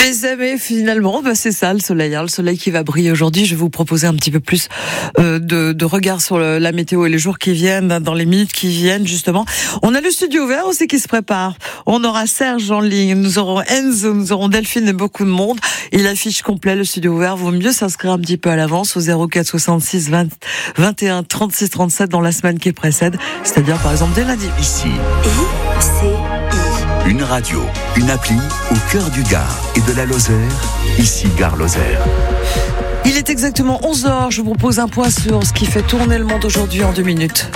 Les amis, finalement, c'est ça le soleil, le soleil qui va briller aujourd'hui. Je vais vous proposer un petit peu plus de regard sur la météo et les jours qui viennent, dans les minutes qui viennent justement. On a le studio ouvert aussi qui se prépare. On aura Serge en ligne, nous aurons Enzo, nous aurons Delphine et beaucoup de monde. Et l'affiche complète, le studio ouvert, vaut mieux s'inscrire un petit peu à l'avance au 04 66 21 36 37 dans la semaine qui précède, c'est-à-dire par exemple dès lundi. Ici, une radio, une appli au cœur du Gard et de la Lozère. Ici, Gare Lozère. Il est exactement 11h. Je vous propose un point sur ce qui fait tourner le monde aujourd'hui en 2 minutes.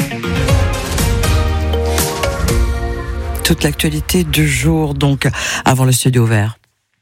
Toute l'actualité du jour, donc, avant le studio ouvert.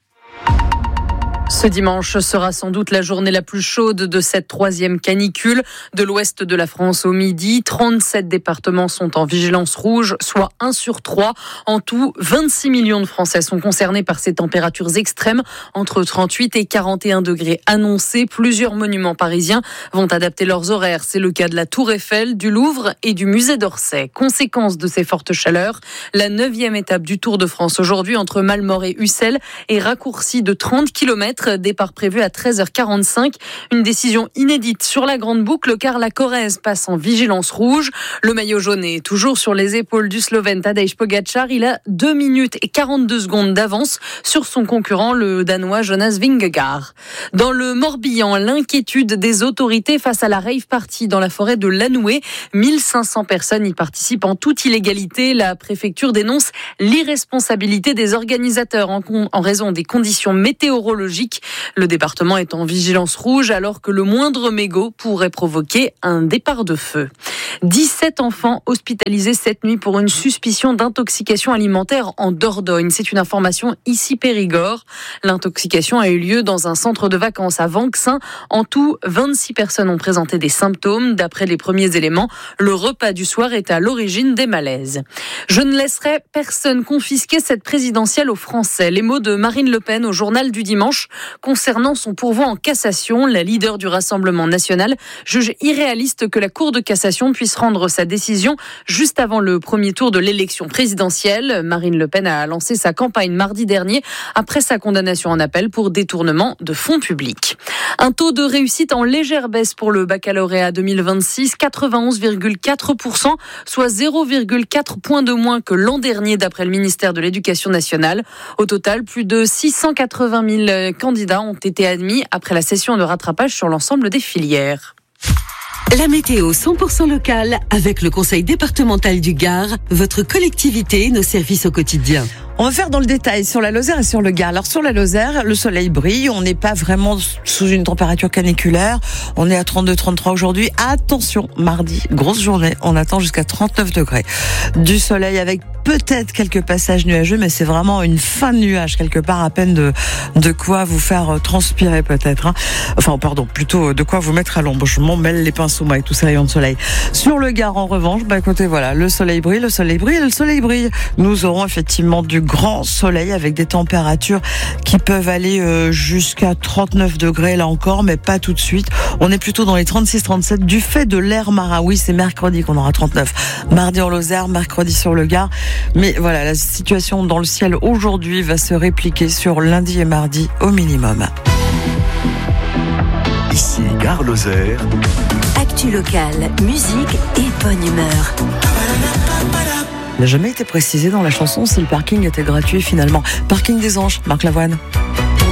Ce dimanche sera sans doute la journée la plus chaude de cette 3e canicule. De l'ouest de la France au midi, 37 départements sont en vigilance rouge, soit 1 sur 3. En tout, 26 millions de Français sont concernés par ces températures extrêmes, entre 38 et 41 degrés annoncés. Plusieurs monuments parisiens vont adapter leurs horaires. C'est le cas de la Tour Eiffel, du Louvre et du musée d'Orsay. Conséquence de ces fortes chaleurs, la 9e étape du Tour de France aujourd'hui entre Malmort et Ussel est raccourcie de 30 km. Départ prévu à 13h45. Une décision inédite sur la grande boucle car la Corrèze passe en vigilance rouge. Le maillot jaune est toujours sur les épaules du Slovène Tadej Pogačar. Il a 2 minutes et 42 secondes d'avance sur son concurrent, le Danois Jonas Vingegaard. Dans le Morbihan, l'inquiétude des autorités face à la rave party dans la forêt de Lanoué. 1500 personnes y participent en toute illégalité. La préfecture dénonce l'irresponsabilité des organisateurs en raison des conditions météorologiques. Le département est en vigilance rouge alors que le moindre mégot pourrait provoquer un départ de feu. 17 enfants hospitalisés cette nuit pour une suspicion d'intoxication alimentaire en Dordogne. C'est une information ici Périgord. L'intoxication a eu lieu dans un centre de vacances à Vanxin. En tout, 26 personnes ont présenté des symptômes. D'après les premiers éléments, le repas du soir est à l'origine des malaises. Je ne laisserai personne confisquer cette présidentielle aux Français. Les mots de Marine Le Pen au journal du dimanche concernant son pourvoi en cassation. La leader du Rassemblement national juge irréaliste que la Cour de cassation puisse rendre sa décision juste avant le premier tour de l'élection présidentielle. Marine Le Pen a lancé sa campagne mardi dernier après sa condamnation en appel pour détournement de fonds publics. Un taux de réussite en légère baisse pour le baccalauréat 2026, 91,4%, soit 0,4 points de moins que l'an dernier d'après le ministère de l'Éducation nationale. Au total, plus de 680 000 candidats ont été admis après la session de rattrapage sur l'ensemble des filières. La météo 100% locale avec le Conseil départemental du Gard, votre collectivité, nos services au quotidien. On va faire dans le détail sur la Lozère et sur le Gard. Alors sur la Lozère, le soleil brille, on n'est pas vraiment sous une température caniculaire. On est à 32-33 aujourd'hui. Attention, mardi, grosse journée, on attend jusqu'à 39 degrés. Du soleil avec peut-être quelques passages nuageux, mais c'est vraiment une fin de nuage quelque part, à peine de quoi vous faire transpirer peut-être. Enfin, pardon, plutôt de quoi vous mettre à l'ombre. Je m'en mêle les pinceaux avec tous ces rayons de soleil. Sur le Gard, en revanche, écoutez, voilà, le soleil brille, le soleil brille, le soleil brille. Nous aurons effectivement du grand soleil avec des températures qui peuvent aller jusqu'à 39 degrés là encore, mais pas tout de suite. On est plutôt dans les 36-37 du fait de l'air marin. Oui, c'est mercredi qu'on aura 39. Mardi en Lozère, mercredi sur le Gard. Mais voilà, la situation dans le ciel aujourd'hui va se répliquer sur lundi et mardi au minimum. Ici, Gare Lozère. Actu locale, musique et bonne humeur. Il n'a jamais été précisé dans la chanson si le parking était gratuit finalement. Parking des Anges, Marc Lavoine.